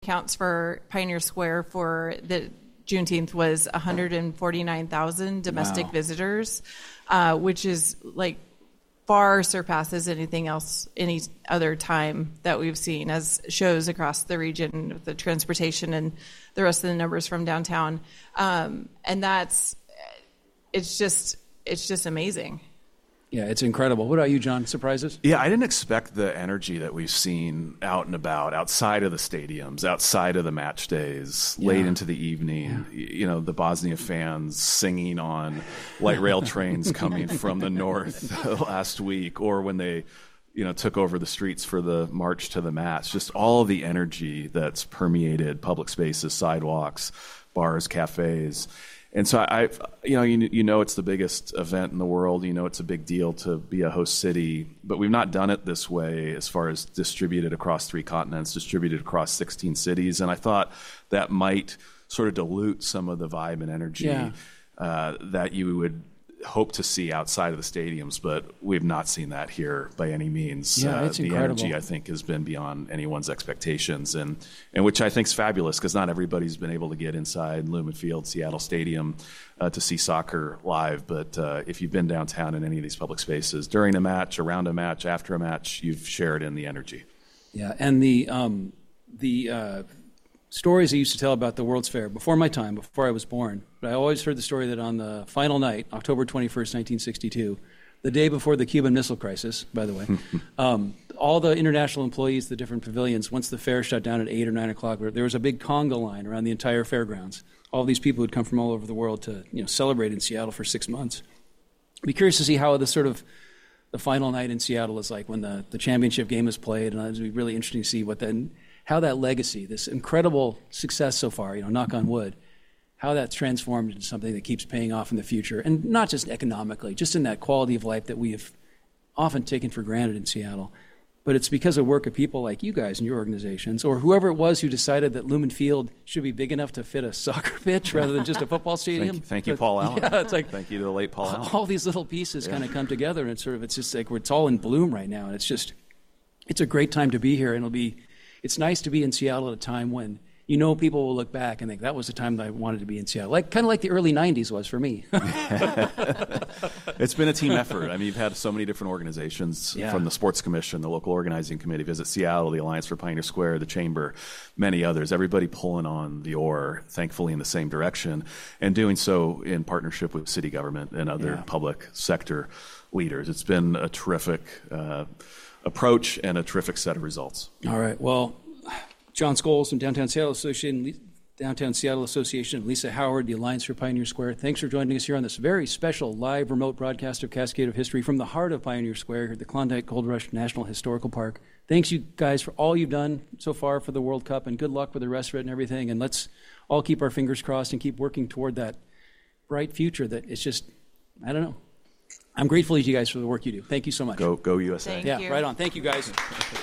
counts for Pioneer Square for the Juneteenth was 149,000 domestic visitors, which is like far surpasses anything else, any other time that we've seen, as shows across the region, the transportation and the rest of the numbers from downtown. And it's just amazing. Yeah, it's incredible. What about you, John? Surprises? Yeah, I didn't expect the energy that we've seen out and about, outside of the stadiums, outside of the match days, late into the evening. Yeah. You know, the Bosnia fans singing on light rail trains coming from the north last week, or when they, took over the streets for the march to the match. Just all the energy that's permeated public spaces, sidewalks, bars, cafes. And so it's the biggest event in the world. It's a big deal to be a host city, but we've not done it this way as far as distributed across 3 continents, distributed across 16 cities. And I thought that might sort of dilute some of the vibe and energy that you would hope to see outside of the stadiums, but we've not seen that here by any means. Yeah, it's the incredible. Energy, I think, has been beyond anyone's expectations, and which I think is fabulous, because not everybody's been able to get inside Lumen Field, Seattle Stadium, to see soccer live. But if you've been downtown in any of these public spaces during a match, around a match, after a match, you've shared in the energy. Yeah, and the stories I used to tell about the World's Fair before my time, before I was born. But I always heard the story that on the final night, October 21st, 1962, the day before the Cuban Missile Crisis, by the way, all the international employees, the different pavilions, once the fair shut down at 8 or 9 o'clock, there was a big conga line around the entire fairgrounds. All these people who'd come from all over the world to celebrate in Seattle for 6 months. I'd be curious to see how the final night in Seattle is like when the championship game is played, and it'd be really interesting to see how that legacy, this incredible success so far, knock on wood, how that's transformed into something that keeps paying off in the future, and not just economically, just in that quality of life that we have often taken for granted in Seattle. But it's because of work of people like you guys and your organizations, or whoever it was who decided that Lumen Field should be big enough to fit a soccer pitch rather than just a football stadium. Thank you, Paul Allen. Yeah, it's like thank you to the late Paul Allen. All these little pieces kind of come together, and it's just like it's all in bloom right now, and it's a great time to be here, and it's nice to be in Seattle at a time when people will look back and think that was the time that I wanted to be in Seattle, kind of like the early 90s was for me. It's been a team effort. I mean, you've had so many different organizations from the Sports Commission, the local organizing committee, Visit Seattle, the Alliance for Pioneer Square, the Chamber, many others, everybody pulling on the oar, thankfully in the same direction, and doing so in partnership with city government and other public sector leaders. It's been a terrific approach and a terrific set of results. All right. Well, John Scholes from Downtown Seattle Association, and Lisa Howard, the Alliance for Pioneer Square. Thanks for joining us here on this very special live remote broadcast of Cascade of History from the heart of Pioneer Square here at the Klondike Gold Rush National Historical Park. Thanks, you guys, for all you've done so far for the World Cup, and good luck with the rest of it and everything. And let's all keep our fingers crossed and keep working toward that bright future that it's just, I don't know. I'm grateful to you guys for the work you do. Thank you so much. Go USA. Thank you. Right on. Thank you, guys.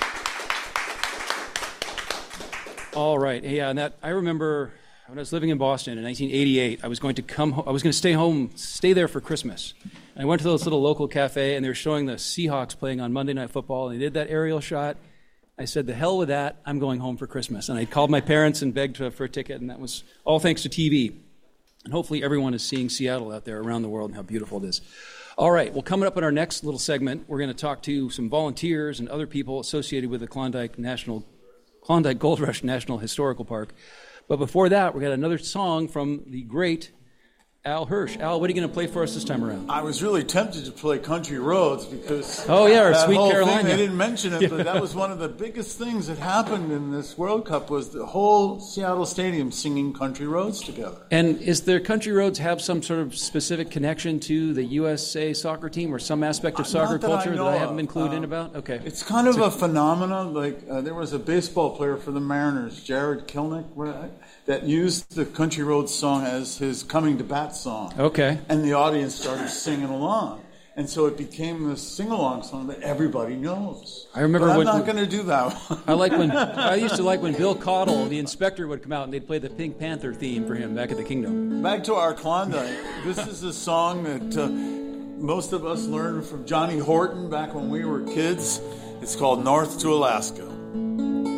All right. Yeah, and I remember when I was living in Boston in 1988, I was going to stay there for Christmas. And I went to this little local cafe, and they were showing the Seahawks playing on Monday Night Football, and they did that aerial shot. I said, the hell with that, I'm going home for Christmas. And I called my parents and begged for a ticket, and that was all thanks to TV. And hopefully everyone is seeing Seattle out there around the world and how beautiful it is. All right, well, coming up in our next little segment, we're going to talk to some volunteers and other people associated with the Klondike Gold Rush National Historical Park. But before that, we got another song from the great Al Hirsch. Al, what are you going to play for us this time around? I was really tempted to play Country Roads because our Sweet whole Carolina. Thing, they didn't mention it, but that was one of the biggest things that happened in this World Cup was the whole Seattle Stadium singing Country Roads together. And is there Country Roads have some sort of specific connection to the USA soccer team or some aspect of soccer culture that I haven't been clued in about? Okay. It's kind of a phenomenon. Like there was a baseball player for the Mariners, Jared Kilnick, that used the Country Roads song as his coming to bat song. Okay. And the audience started singing along. And so it became this sing-along song that everybody knows. I remember but I'm not going to do that one. I used to like when Bill Caudle, the inspector, would come out and they'd play the Pink Panther theme for him back at the Kingdom. Back to our Klondike. This is a song that most of us learned from Johnny Horton back when we were kids. It's called North to Alaska.